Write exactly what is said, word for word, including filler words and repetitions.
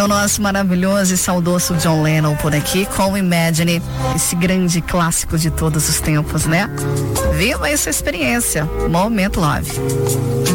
o nosso maravilhoso e saudoso John Lennon por aqui com Imagine, esse grande clássico de todos os tempos, né? Viva essa experiência. Momento Love.